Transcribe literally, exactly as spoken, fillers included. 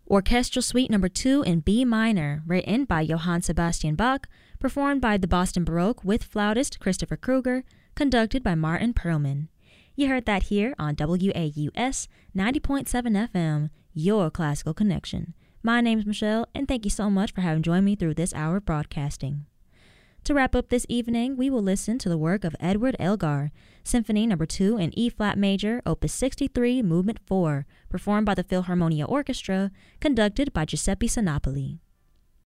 Orchestral Suite Number two in B minor, written by Johann Sebastian Bach, performed by the Boston Baroque with flautist Christopher Kruger, conducted by Martin Perlman. You heard that here on W A U S ninety point seven F M, your classical connection. My name's Michelle, and thank you so much for having joined me through this hour of broadcasting. To wrap up this evening, we will listen to the work of Edward Elgar, Symphony Number two in E-flat major, Opus sixty-three, Movement four, performed by the Philharmonia Orchestra, conducted by Giuseppe Sinopoli.